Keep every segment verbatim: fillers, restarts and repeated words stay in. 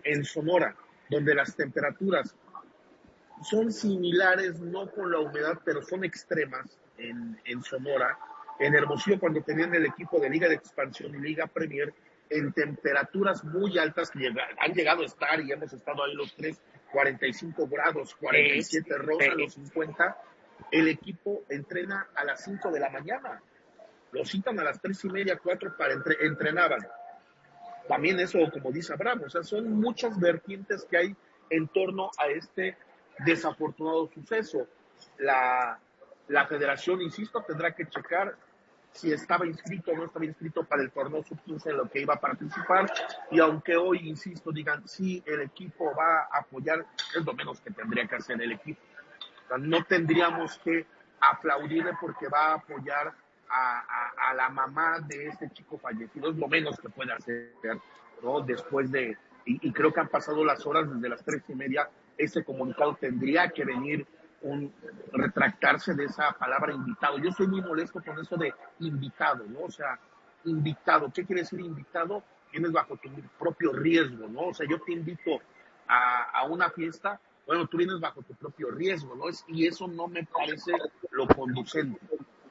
en Sonora, donde las temperaturas son similares, no con la humedad, pero son extremas en, en Sonora. En Hermosillo, cuando tenían el equipo de Liga de Expansión y Liga Premier, en temperaturas muy altas, que llega, han llegado a estar, y hemos estado ahí los tres, cuarenta y cinco grados, cuarenta y siete, rosa los cincuenta, el equipo entrena a las cinco de la mañana. Los citan a las tres y media, cuatro para entre, entrenaban. También eso, como dice Abraham, o sea, son muchas vertientes que hay en torno a este desafortunado suceso. La, la federación, insisto, tendrá que checar si estaba inscrito o no estaba inscrito para el torneo sub quince en lo que iba a participar, y aunque hoy, insisto, digan, sí, el equipo va a apoyar, es lo menos que tendría que hacer el equipo. O sea, no tendríamos que aplaudirle porque va a apoyar a, a, a la mamá de este chico fallecido, es lo menos que puede hacer, ¿no? Después de, y, y creo que han pasado las horas desde las tres y media, ese comunicado tendría que venir un retractarse de esa palabra invitado. Yo soy muy molesto con eso de invitado, ¿no? O sea, invitado, ¿qué quiere decir invitado? Tienes bajo tu propio riesgo, ¿no? O sea, yo te invito a, a una fiesta, bueno, tú vienes bajo tu propio riesgo, ¿no? Es, y eso no me parece lo conducente.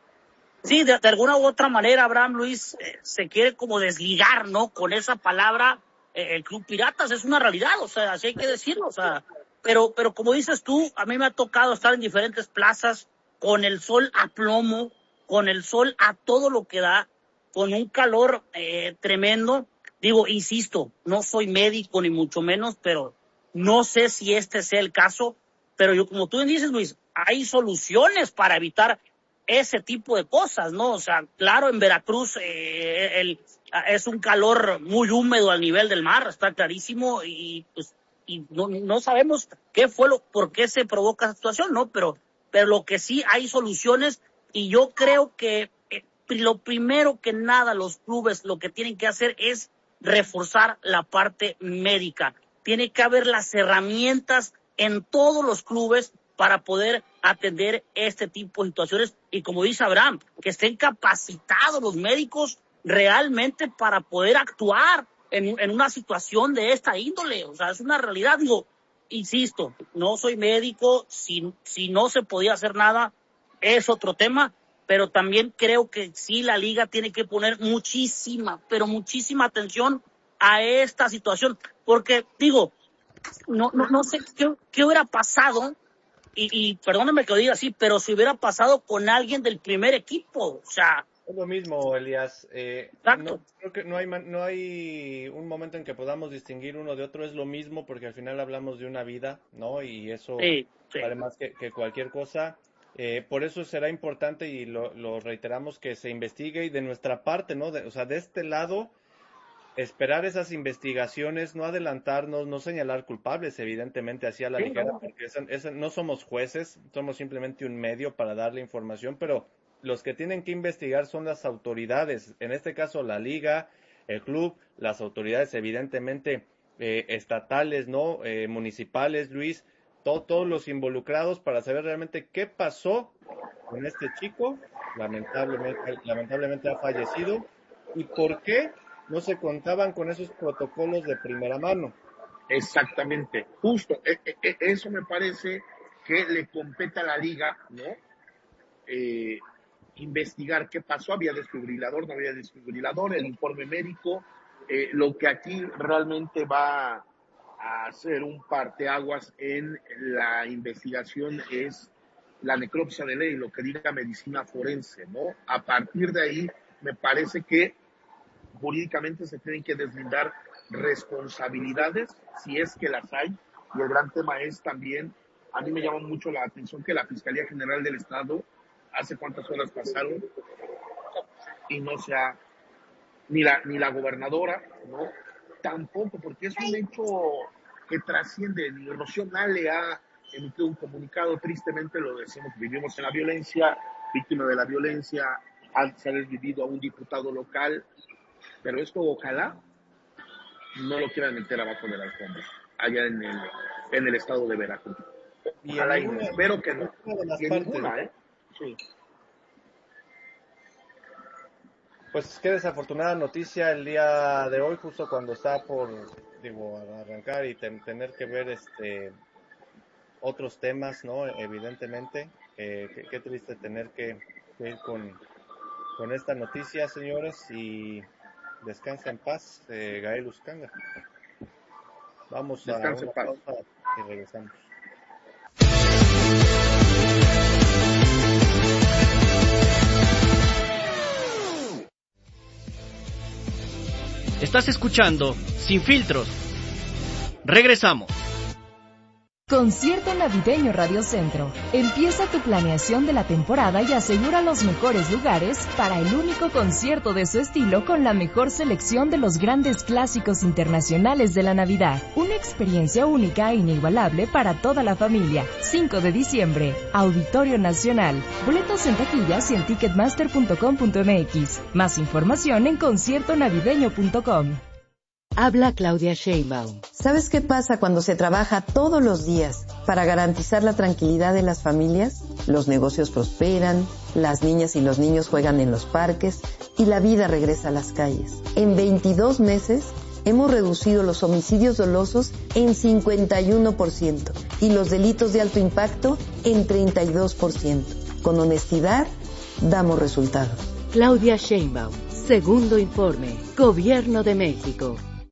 Sí, de, de alguna u otra manera, Abraham Luis, eh, se quiere como desligar, ¿no? Con esa palabra, eh, el Club Piratas es una realidad, o sea, así hay que decirlo, o sea, pero, pero como dices tú, a mí me ha tocado estar en diferentes plazas con el sol a plomo, con el sol a todo lo que da, con un calor eh, tremendo. Digo, insisto, no soy médico ni mucho menos, pero no sé si este sea el caso, pero yo, como tú dices, Luis, hay soluciones para evitar ese tipo de cosas, ¿no? O sea, claro, en Veracruz eh, el, es un calor muy húmedo al nivel del mar, está clarísimo, y pues y no, no sabemos qué fue lo, por qué se provoca esa situación, ¿no? Pero, pero lo que sí hay soluciones, y yo creo que eh, lo primero que nada los clubes lo que tienen que hacer es reforzar la parte médica. Tiene que haber las herramientas en todos los clubes para poder atender este tipo de situaciones, y como dice Abraham, que estén capacitados los médicos realmente para poder actuar en, en una situación de esta índole. O sea, es una realidad. Digo, insisto, no soy médico, si, si no se podía hacer nada, es otro tema, pero también creo que sí la liga tiene que poner muchísima, pero muchísima atención a esta situación, porque digo, no, no, no sé qué, qué hubiera pasado. Y, y perdóname que lo diga así, pero si hubiera pasado con alguien del primer equipo, o sea... Es lo mismo, Elías. Eh, Exacto. no, creo que no hay, no hay un momento en que podamos distinguir uno de otro. Es lo mismo porque al final hablamos de una vida, ¿no? Y eso Sí, sí. vale más que, que cualquier cosa. Eh, por eso será importante, y lo, lo reiteramos, que se investigue, y de nuestra parte, ¿no? De, o sea, de este lado, esperar esas investigaciones, no adelantarnos, no señalar culpables, evidentemente, así a la Sí, ligera, no. porque esa, esa, no somos jueces, somos simplemente un medio para darle información, pero los que tienen que investigar son las autoridades, en este caso la liga, el club, las autoridades evidentemente eh, estatales, ¿no? Eh, municipales, Luis, to, todos los involucrados para saber realmente qué pasó con este chico, lamentablemente, lamentablemente ha fallecido, y por qué no se contaban con esos protocolos de primera mano. Exactamente, justo, e, e, eso me parece que le compete a la liga, ¿no? Eh, investigar qué pasó, había desfibrilador, no había desfibrilador, el informe médico, eh, lo que aquí realmente va a hacer un parteaguas en la investigación es la necropsia de ley, lo que diga medicina forense, ¿no? A partir de ahí, me parece que jurídicamente se tienen que deslindar responsabilidades, si es que las hay, y el gran tema es también, a mí me llama mucho la atención que la Fiscalía General del Estado, hace cuántas horas pasaron, y no sea ni la, ni la gobernadora, ¿no? Tampoco, porque es un hecho que trasciende, ni Rocío Nale ha emitido un comunicado, tristemente lo decimos, vivimos en la violencia, víctima de la violencia, se ha desvivido a un diputado local, pero esto ojalá no lo quieran meter abajo de la alfombra, allá en el, en el estado de Veracruz. Y en Ojalá y no, ninguna, espero que no. ninguna de las Y en partes. ninguna, ¿eh? Sí. pues qué desafortunada noticia el día de hoy, justo cuando está por, digo, arrancar y ten, tener que ver este otros temas, ¿no? Evidentemente, eh, qué, qué triste tener que, que ir con, con esta noticia, señores, y descansa en paz, eh, Gael Uscanga. Vamos Descansa a una pausa y regresamos. Estás escuchando Sin Filtros. Regresamos. Concierto Navideño Radio Centro. Empieza tu planeación de la temporada y asegura los mejores lugares para el único concierto de su estilo con la mejor selección de los grandes clásicos internacionales de la Navidad. Una experiencia única e inigualable para toda la familia. cinco de diciembre, Auditorio Nacional. Boletos en taquillas y en ticketmaster punto com punto m x. Más información en concierto navideño punto com. Habla Claudia Sheinbaum. ¿Sabes qué pasa cuando se trabaja todos los días para garantizar la tranquilidad de las familias? Los negocios prosperan, las niñas y los niños juegan en los parques y la vida regresa a las calles. En veintidós meses hemos reducido los homicidios dolosos en cincuenta y uno por ciento y los delitos de alto impacto en treinta y dos por ciento. Con honestidad, damos resultados. Claudia Sheinbaum. Segundo informe. Gobierno de México.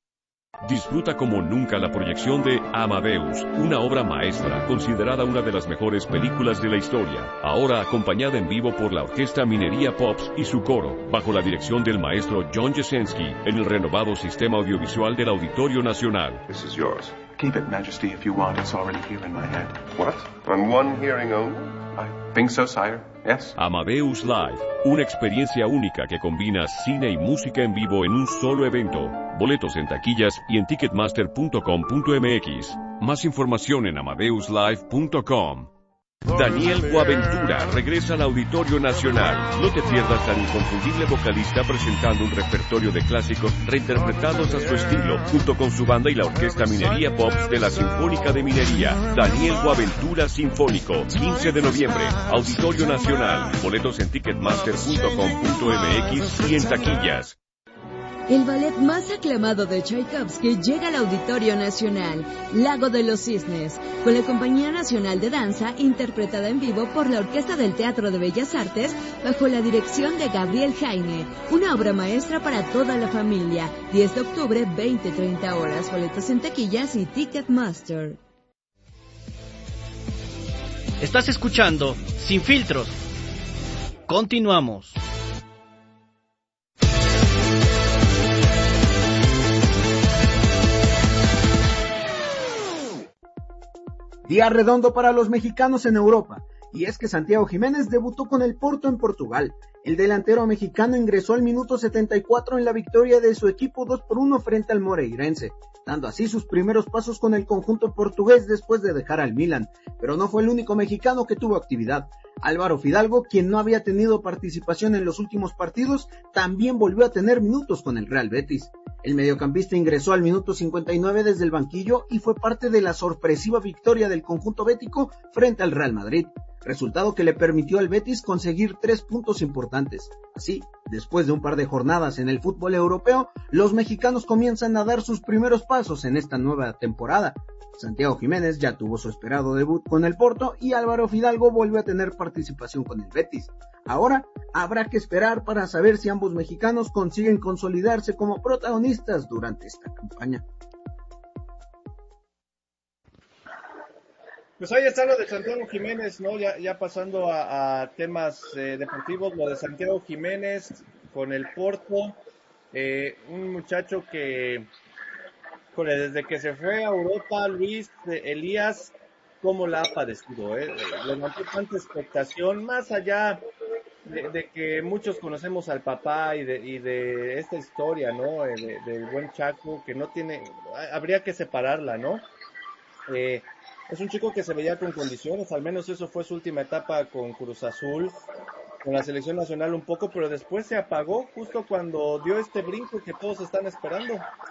Disfruta como nunca la proyección de Amadeus, una obra maestra considerada una de las mejores películas de la historia, ahora acompañada en vivo por la Orquesta Minería Pops y su coro, bajo la dirección del maestro John Jasenski, en el renovado sistema audiovisual del Auditorio Nacional. This is yours. Keep it, Majesty, if you want. It's already here in my head. What? On one hearing only? I think so, sire. Yes. Amadeus Live, una experiencia única que combina cine y música en vivo en un solo evento. Boletos en taquillas y en ticketmaster punto com punto m x. Más información en amadeus live punto com. Daniel Boaventura regresa al Auditorio Nacional. No te pierdas al inconfundible vocalista presentando un repertorio de clásicos reinterpretados a su estilo, junto con su banda y la Orquesta Minería Pops de la Sinfónica de Minería. Daniel Boaventura Sinfónico, quince de noviembre, Auditorio Nacional. Boletos en ticketmaster punto com punto m x y en taquillas. El ballet más aclamado de Tchaikovsky llega al Auditorio Nacional, Lago de los Cisnes, con la Compañía Nacional de Danza, interpretada en vivo por la Orquesta del Teatro de Bellas Artes, bajo la dirección de Gabriel Jaime. Una obra maestra para toda la familia. diez de octubre, veinte treinta horas. Boletos en taquillas y Ticketmaster. Estás escuchando Sin Filtros. Continuamos. Día redondo para los mexicanos en Europa, y es que Santiago Jiménez debutó con el Porto en Portugal. El delantero mexicano ingresó al minuto setenta y cuatro en la victoria de su equipo dos por uno frente al Moreirense, dando así sus primeros pasos con el conjunto portugués después de dejar al Milan. Pero no fue el único mexicano que tuvo actividad. Álvaro Fidalgo, quien no había tenido participación en los últimos partidos, también volvió a tener minutos con el Real Betis. El mediocampista ingresó al minuto cincuenta y nueve desde el banquillo y fue parte de la sorpresiva victoria del conjunto bético frente al Real Madrid, resultado que le permitió al Betis conseguir tres puntos importantes. Así, después de un par de jornadas en el fútbol europeo, los mexicanos comienzan a dar sus primeros pasos en esta nueva temporada. Santiago Jiménez ya tuvo su esperado debut con el Porto y Álvaro Fidalgo volvió a tener participación con el Betis. Ahora habrá que esperar para saber si ambos mexicanos consiguen consolidarse como protagonistas durante esta campaña. Pues ahí está lo de Santiago Jiménez, ¿no? Ya, ya pasando a, a temas eh, deportivos, lo de Santiago Jiménez con el Porto, eh, un muchacho que, joder, desde que se fue a Europa, Luis, eh, Elías, cómo la ha padecido, ¿eh? Levantó tanta expectación, más allá de, de que muchos conocemos al papá y de, y de esta historia, ¿no? De, del buen Chaco, que no tiene, habría que separarla, ¿no? Eh, Es un chico que se veía con condiciones, al menos eso fue su última etapa con Cruz Azul, con la selección nacional un poco, pero después se apagó justo cuando dio este brinco que todos están esperando.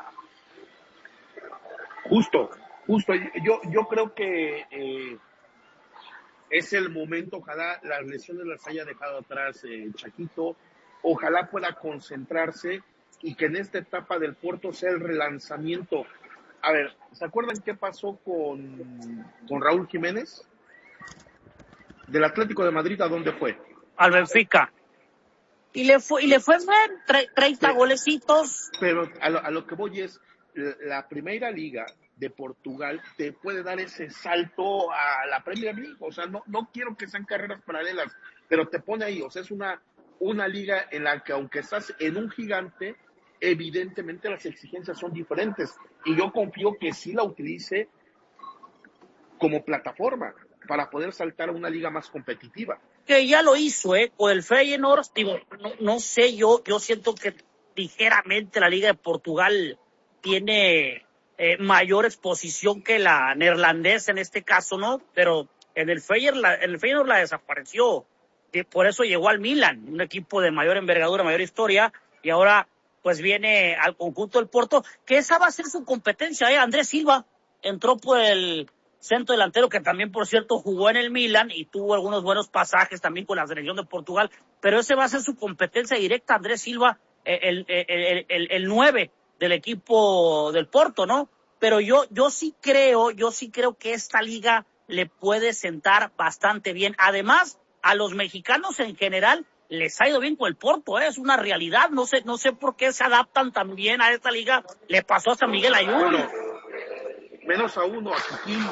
Justo, justo. Yo, yo creo que eh, es el momento, ojalá las lesiones las haya dejado atrás eh, Chaquito, ojalá pueda concentrarse y que en esta etapa del Porto sea el relanzamiento. A ver, ¿se acuerdan qué pasó con, con Raúl Jiménez? Del Atlético de Madrid, ¿a dónde fue? Al Benfica. Y le fue, y le fue bien, tre- treinta Pero- golecitos. Pero a lo, a lo que voy es, la, la primera liga de Portugal te puede dar ese salto a la Premier League. O sea, no, no quiero que sean carreras paralelas, pero te pone ahí. O sea, es una, una liga en la que aunque estás en un gigante, evidentemente las exigencias son diferentes. Y yo confío que sí la utilice como plataforma para poder saltar a una liga más competitiva. Que ya lo hizo, ¿eh? Con el Feyenoord, digo, no, no sé, yo, yo siento que ligeramente la Liga de Portugal tiene eh, mayor exposición que la neerlandesa en este caso, ¿no? Pero en el Feyenoord la, en el Feyenoord la desapareció. Y por eso llegó al Milan, un equipo de mayor envergadura, mayor historia, y ahora pues viene al conjunto del Porto, que esa va a ser su competencia, ¿eh? Andrés Silva entró por el centro delantero, que también, por cierto, jugó en el Milan y tuvo algunos buenos pasajes también con la selección de Portugal, pero ese va a ser su competencia directa, Andrés Silva, el, el, el, el, el nueve del equipo del Porto, ¿no? Pero yo, yo sí creo, yo sí creo que esta liga le puede sentar bastante bien. Además, a los mexicanos en general les ha ido bien con el Porto, ¿eh? Es una realidad, no sé, no sé por qué se adaptan tan bien a esta liga. Le pasó hasta Miguel Ayun. Bueno, menos a uno, a Kikín.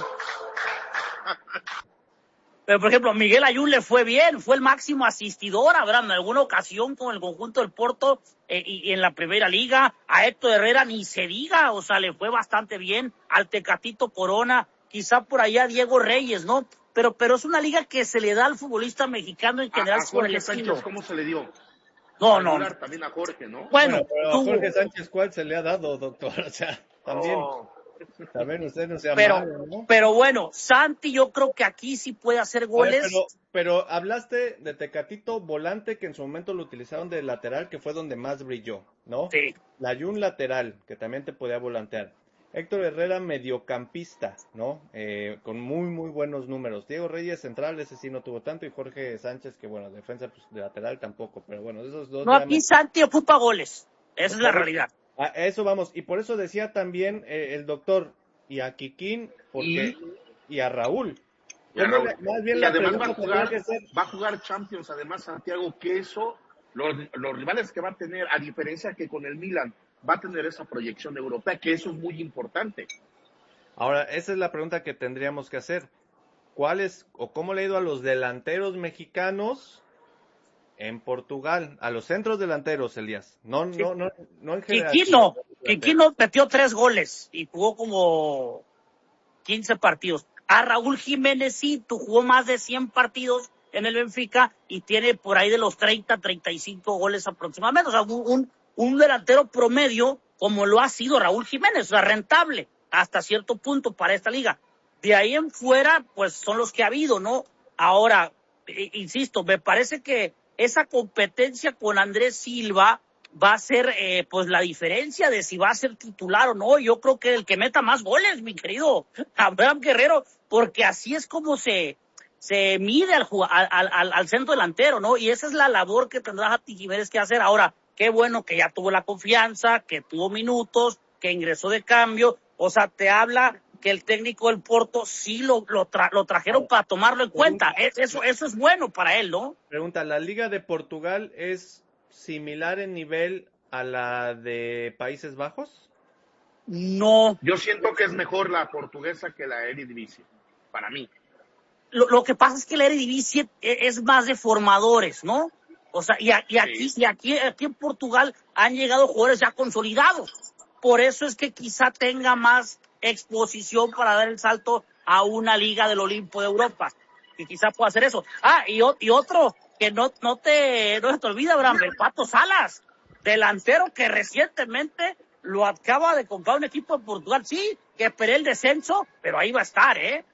Pero, por ejemplo, Miguel Ayun le fue bien, fue el máximo asistidor, Abraham, en alguna ocasión con el conjunto del Porto eh, y, y en la primera liga. A Héctor Herrera ni se diga, o sea, le fue bastante bien. Al Tecatito Corona, quizá por allá Diego Reyes, ¿no? Pero, pero es una liga que se le da al futbolista mexicano en general A, a por el Jorge estilo. Sánchez, ¿cómo se le dio? No, no. También a Jorge, ¿no? Bueno, Bueno, pero a tuvo- Jorge Sánchez, ¿cuál se le ha dado, doctor? O sea, también, Oh. también usted no sea pero, malo, ¿no? pero bueno, Santi yo creo que aquí sí puede hacer A ver, goles. pero, pero hablaste de Tecatito volante, que en su momento lo utilizaron de lateral, que fue donde más brilló, ¿no? Sí. Layún lateral, que también te podía volantear. Héctor Herrera mediocampista, ¿no? Eh, con muy, muy buenos números. Diego Reyes central, ese sí no tuvo tanto, y Jorge Sánchez, que bueno, defensa pues, de lateral tampoco, pero bueno, esos dos... No, ya aquí me- Santi ocupa goles. Esa es la realidad. A eso vamos, y por eso decía también eh, el doctor, y a Kikín, porque, y, a Raúl. Y, a ¿Cómo Raúl. le- más bien Y la además va a pregunta jugar, tendría que ser, va a jugar Champions, además Santiago, que eso, los, los rivales que va a tener, a diferencia que con el Milan, va a tener esa proyección europea, que eso es muy importante. ahora, esa es la pregunta que tendríamos que hacer. ¿Cuál es, o cómo le ha ido a los delanteros mexicanos en Portugal? A los centros delanteros, Elías. No, Sí. no, no, no en general. Kikino, Kikino metió tres goles y jugó como quince partidos. A Raúl Jiménez sí, tú jugó más de cien partidos en el Benfica y tiene por ahí de los treinta, treinta y cinco goles aproximadamente. O sea, un, un, un delantero promedio como lo ha sido Raúl Jiménez, o sea, rentable hasta cierto punto para esta liga. De ahí en fuera, pues son los que ha habido, ¿no? Ahora, eh, insisto, me parece que esa competencia con Andrés Silva va a ser eh, pues la diferencia de si va a ser titular o no. Yo creo que el que meta más goles, mi querido Abraham Guerrero, porque así es como se se mide al, al, al, al centro delantero, ¿no? Y esa es la labor que tendrá Santi Jiménez que hacer. Ahora, qué bueno que ya tuvo la confianza, que tuvo minutos, que ingresó de cambio. O sea, te habla que el técnico del Porto sí lo, lo, tra lo trajeron para tomarlo en cuenta. Es, eso, eso es bueno para él, ¿no? Pregunta, ¿la Liga de Portugal es similar en nivel a la de Países Bajos? No. Yo siento que es mejor la portuguesa que la Eredivisie, para mí. Lo, lo que pasa es que la Eredivisie es más de formadores, ¿no? O sea, y, a, y aquí, y aquí, aquí en Portugal han llegado jugadores ya consolidados. Por eso es que quizá tenga más exposición para dar el salto a una liga del Olimpo de Europa. Que quizá pueda hacer eso. Ah, y, y otro que no, no te, no se te olvida, Abraham, el Pato Salas, delantero que recientemente lo acaba de comprar un equipo de Portugal. Sí, que esperé el descenso, pero ahí va a estar, ¿eh?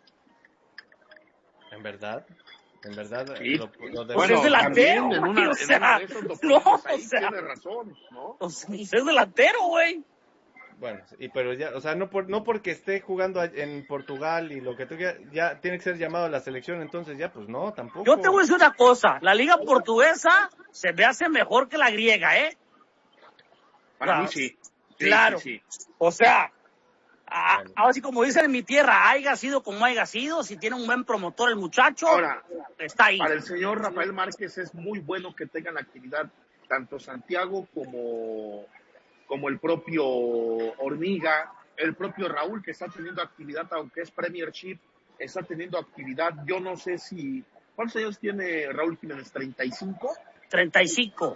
En verdad, en verdad. Sí. Lo, lo de... Pues es delantero, también, en güey, una, o en sea, una de esas lo no, pones o ahí, sea. tiene razón, ¿no? Pues es delantero, güey. Bueno, y pero ya, o sea, no por, no porque esté jugando en Portugal y lo que tú quieras, ya tiene que ser llamado a la selección, entonces ya, pues no, tampoco. Yo te voy a decir una cosa, la liga portuguesa se me hace mejor que la griega, ¿eh? Para no, mí sí. sí claro. Sí, sí. O sea, a, bueno. ahora sí, como dicen en mi tierra, haya sido como haya sido, si tiene un buen promotor el muchacho, ahora, está ahí. Para el señor Rafael Márquez es muy bueno que tengan actividad tanto Santiago como, como el propio Hormiga, el propio Raúl, que está teniendo actividad, aunque es Premiership, está teniendo actividad. Yo no sé si... ¿Cuántos años tiene Raúl Jiménez? ¿treinta y cinco? treinta y cinco.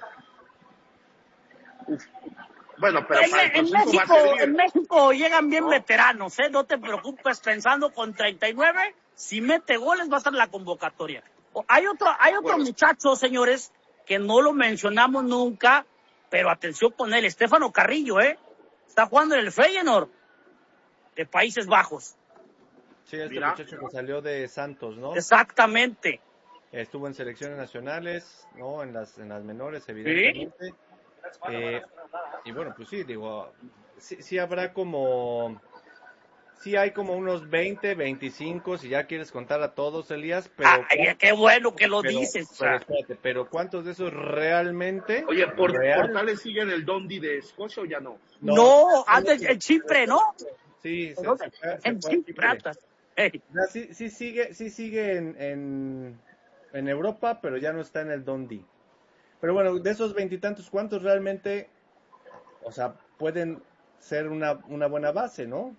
Uf. Bueno, pero en, para el en, México, en México llegan bien ¿no? veteranos, ¿eh? No te preocupes, pensando con treinta y nueve, si mete goles va a estar en la convocatoria. Hay otro, hay otro bueno. muchacho, señores, que no lo mencionamos nunca, pero atención con él, Estefano Carrillo, ¿eh? Está jugando en el Feyenoord de Países Bajos. Sí, este Mira. muchacho que salió de Santos, ¿no? Exactamente. Estuvo en selecciones nacionales, ¿no? En las, en las menores, evidentemente. ¿Sí? Eh, y bueno, pues sí, digo, sí, sí habrá como, sí hay como unos veinte, veinticinco, si ya quieres contar a todos, Elías, pero... Ay, qué bueno que lo pero, dices. Pero, espérate, pero ¿cuántos de esos realmente? Oye, ¿por, real? ¿Portales siguen el Dundee de Escocia o ya no? No, no antes en Chipre, ¿no? Sí, se, ¿no? se, se, en se Chipre. Hey. No, sí, sí sigue, sí sigue en, en, en Europa, pero ya no está en el Dundee. Pero bueno, de esos veintitantos, ¿cuántos realmente, o sea, pueden ser una, una buena base, no?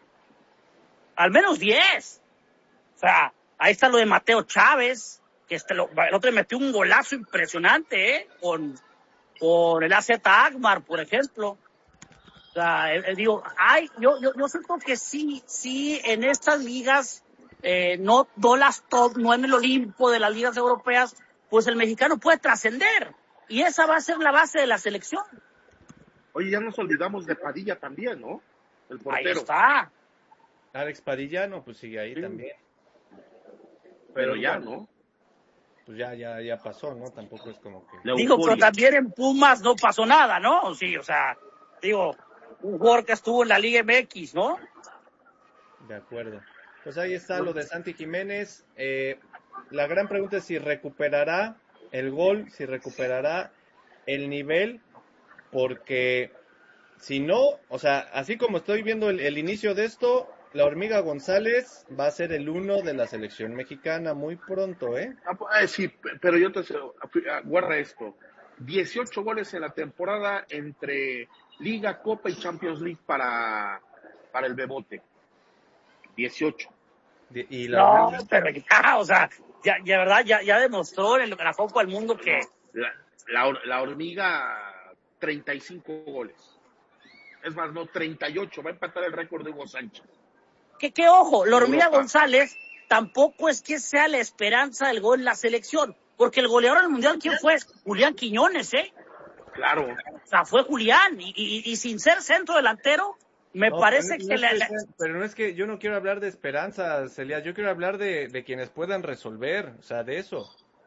Al menos diez. O sea, ahí está lo de Mateo Chávez, que este lo, el otro metió un golazo impresionante, ¿eh? Con, con el A Z Alkmaar, por ejemplo. O sea, eh, digo, ay, yo, yo, yo siento que sí, sí, en estas ligas, eh, no, no las top, no en el Olimpo de las ligas europeas, pues el mexicano puede trascender. Y esa va a ser la base de la selección. Oye, ya nos olvidamos de Padilla también, ¿no? El portero. Ahí está. Alex Padilla, no, pues sigue ahí sí. también. Pero, Pero ya, ¿no? Pues ya, ya, ya pasó, ¿no? Tampoco es como que... Digo, pero también en Pumas no pasó nada, ¿no? Sí, o sea, digo, un jugador que estuvo en la Liga M X, ¿no? De acuerdo. Pues ahí está lo de Santi Jiménez. Eh, la gran pregunta es si recuperará el gol, si recuperará el nivel, porque si no, o sea, así como estoy viendo el, el inicio de esto, la Hormiga González va a ser el uno de la selección mexicana muy pronto, ¿eh? Ah, sí, pero yo te guarda esto. dieciocho goles en la temporada entre Liga, Copa y Champions League para, para el Bebote. dieciocho. De, y la no, Hormiga... pero ya, o sea, ya, ya verdad, ya, ya demostró en la Copa del Mundo que... La, la, la Hormiga, treinta y cinco goles. Es más, no, treinta y ocho. Va a empatar el récord de Hugo Sánchez. Que, que ojo, la Hormiga Europa. González tampoco es que sea la esperanza del gol en la selección. Porque el goleador del Mundial, ¿quién fue? Julián Quiñones, ¿eh? Claro. O sea, fue Julián. Y, y, y sin ser centro delantero, me no, parece no que... Es la, que la... Pero no es que yo no quiero hablar de esperanza, Celia. Yo quiero hablar de, de quienes puedan resolver. O sea, de eso.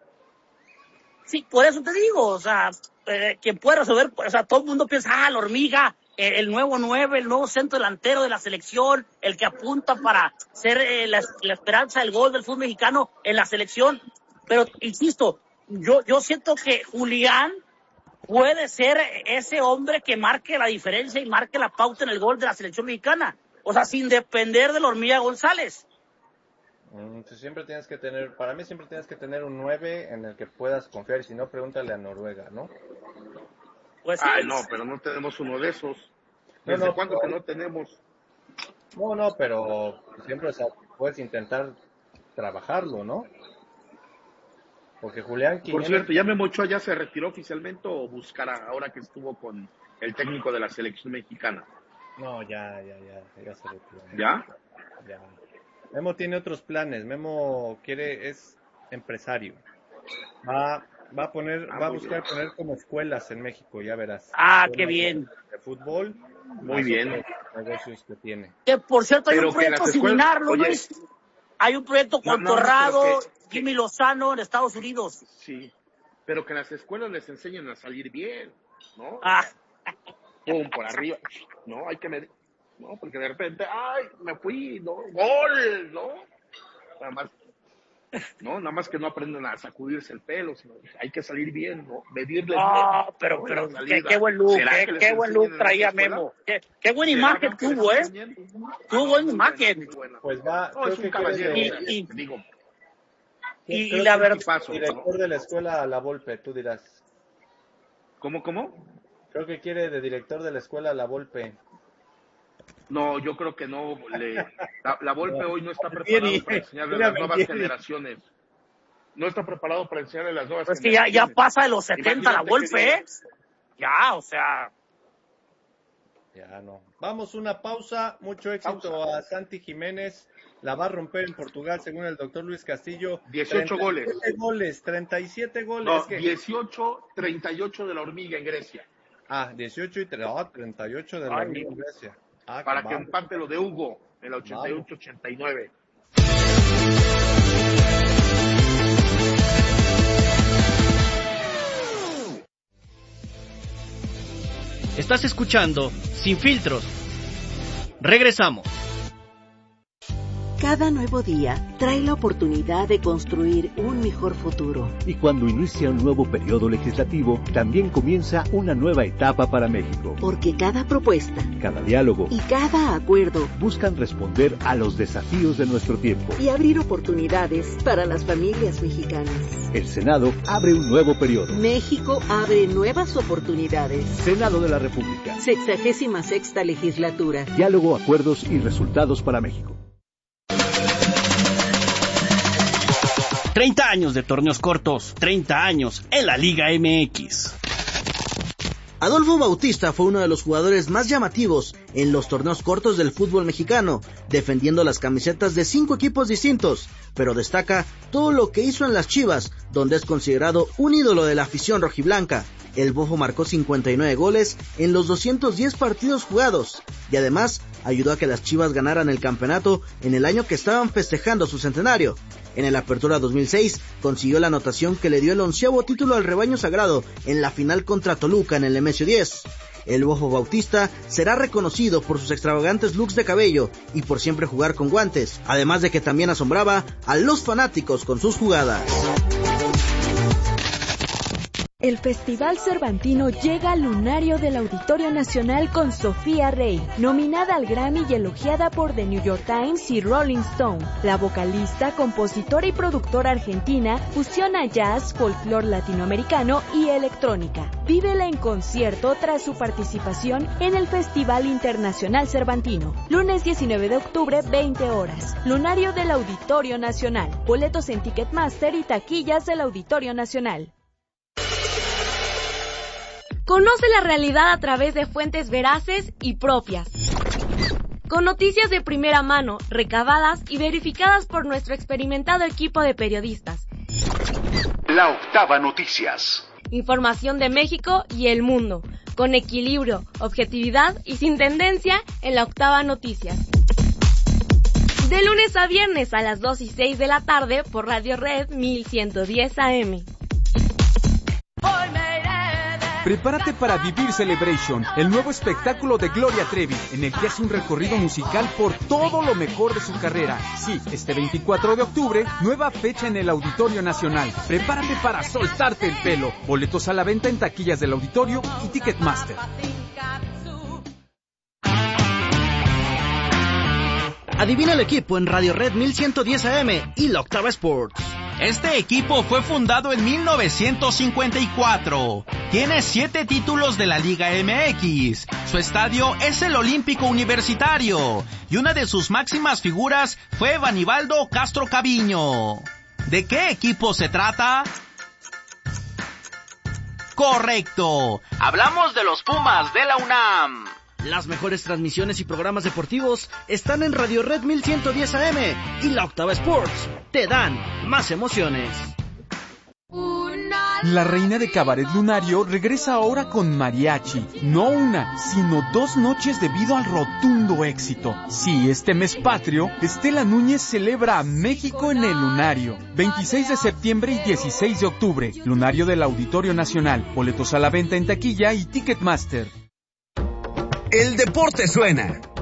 Sí, por eso te digo. O sea, eh, quien puede resolver... O sea, todo el mundo piensa, ah, la Hormiga, el, el nuevo nueve, el nuevo centro delantero de la selección, el que apunta para ser eh, la, la esperanza del gol del fútbol mexicano en la selección. Pero, insisto, yo, yo siento que Julián puede ser ese hombre que marque la diferencia y marque la pauta en el gol de la selección mexicana. O sea, sin depender de la Hormiga González. Mm, siempre tienes que tener, para mí siempre tienes que tener un nueve en el que puedas confiar. Y si no, pregúntale a Noruega, ¿no? Pues sí. Ay, no, pero no tenemos uno de esos. ¿Desde no, no, cuándo pero... que no tenemos? No, no, pero siempre, o sea, puedes intentar trabajarlo, ¿no? Porque Julián Quiñones... Por cierto, ¿ya Memo Ochoa ya se retiró oficialmente o buscará ahora que estuvo con el técnico de la selección mexicana? No, ya, ya, ya, ya se retiró. ¿Ya? Ya. Memo tiene otros planes. Memo quiere, es empresario. Va, va a poner, ah, va a buscar bien. poner como escuelas en México, ya verás. Ah, Escuelas qué bien. De fútbol. Muy bien. Negocios que tiene. Que por cierto hay Pero un proyecto similar, ¿no? Oye, hay un proyecto con no, no, Torrado, que, Jimmy que, Lozano en Estados Unidos. Sí, pero que en las escuelas les enseñen a salir bien, ¿no? Ah. pum, por arriba. No, hay que medir, no, porque de repente, ay, me fui, no, gol, ¿no? Nada más, no, nada más que no aprendan a sacudirse el pelo, sino hay que salir bien, ¿no? Medirles Ah, bien. pero, ¿no? pero, La qué, salida. qué buen look, ¿Será qué, que les qué buen enseñen look en traía esta escuela? Memo. Qué, qué buena ¿Será imagen que les tuvo, ¿eh? enseñen? Tuvo Ah, buena muy imagen. muy buena. Pues va, No, creo es un que quiere caballero, de, Y, y, te digo. y, creo y la que verdad, Tipazo, director ¿no? de la escuela La Volpe, tú dirás. ¿Cómo, cómo? Creo que quiere de director de la escuela La Volpe. No, yo creo que no. Le, la, la Volpe hoy no está Palmieri, preparado para enseñarle a mira, las nuevas Palmieri. generaciones. No está preparado para enseñarle a las nuevas es que ya, generaciones. ya pasa de los setenta la Imagínate Wolfe, que ¿eh? Ya, o sea, Ya no. Vamos una pausa. Mucho éxito Pausa. a Santi Jiménez. La va a romper en Portugal, según el doctor Luis Castillo. dieciocho goles. treinta y siete goles. treinta y siete goles. No, Es que- dieciocho treinta y ocho de la Hormiga en Grecia. Ah, dieciocho y tre- ah, treinta y ocho de la Ay, Hormiga en Grecia. Ah, Para que vamos. empate lo de Hugo en la ochenta y ocho ochenta y nueve. Estás escuchando Sin Filtros. Regresamos. Cada nuevo día trae la oportunidad de construir un mejor futuro. Y cuando inicia un nuevo periodo legislativo, también comienza una nueva etapa para México. Porque cada propuesta, Cada diálogo y cada acuerdo buscan responder a los desafíos de nuestro tiempo. y abrir oportunidades para las familias mexicanas. El Senado abre un nuevo periodo. México abre nuevas oportunidades. Senado de la República. Sexagésima sexta legislatura. Diálogo, acuerdos y resultados para México. treinta años de torneos cortos, treinta años en la Liga M X. Adolfo Bautista fue uno de los jugadores más llamativos en los torneos cortos del fútbol mexicano, defendiendo las camisetas de cinco equipos distintos, pero destaca todo lo que hizo en las Chivas, donde es considerado un ídolo de la afición rojiblanca. El Bofo marcó cincuenta y nueve goles en los doscientos diez partidos jugados, y además ayudó a que las Chivas ganaran el campeonato en el año que estaban festejando su centenario. En el Apertura dos mil seis consiguió la anotación que le dio el onceavo título al rebaño sagrado en la final contra Toluca en el M S diez. El Bofo Bautista será reconocido por sus extravagantes looks de cabello y por siempre jugar con guantes, además de que también asombraba a los fanáticos con sus jugadas. El Festival Cervantino llega al lunario del Auditorio Nacional con Sofía Rey, nominada al Grammy y elogiada por The New York Times y Rolling Stone. La vocalista, compositora y productora argentina fusiona jazz, folclore latinoamericano y electrónica. Vívela en concierto tras su participación en el Festival Internacional Cervantino. Lunes diecinueve de octubre, veinte horas. Lunario del Auditorio Nacional. Boletos en Ticketmaster y taquillas del Auditorio Nacional. Conoce la realidad a través de fuentes veraces y propias. Con noticias de primera mano, recabadas y verificadas por nuestro experimentado equipo de periodistas. La Octava Noticias. Información de México y el mundo, con equilibrio, objetividad y sin tendencia en La Octava Noticias. De lunes a viernes a las dos y seis de la tarde por Radio Red mil ciento diez A M. Prepárate para vivir Celebration, el nuevo espectáculo de Gloria Trevi, en el que hace un recorrido musical por todo lo mejor de su carrera. Sí, este veinticuatro de octubre, nueva fecha en el Auditorio Nacional. Prepárate para soltarte el pelo. Boletos a la venta en taquillas del auditorio y Ticketmaster. Adivina el equipo en Radio Red mil ciento diez A M y La Octava Sports. Este equipo fue fundado en mil novecientos cincuenta y cuatro. Tiene siete títulos de la Liga M X. Su estadio es el Olímpico Universitario. Y una de sus máximas figuras fue Vanibaldo Castro Caviño. ¿De qué equipo se trata? Correcto. Hablamos de los Pumas de la UNAM. Las mejores transmisiones y programas deportivos están en Radio Red mil ciento diez A M y La Octava Sports. Te dan más emociones. La reina de Cabaret Lunario regresa ahora con mariachi. No una, sino dos noches debido al rotundo éxito. Sí, este mes patrio, Estela Núñez celebra a México en el Lunario. veintiséis de septiembre y dieciséis de octubre. Lunario del Auditorio Nacional. Boletos a la venta en taquilla y Ticketmaster. El deporte suena.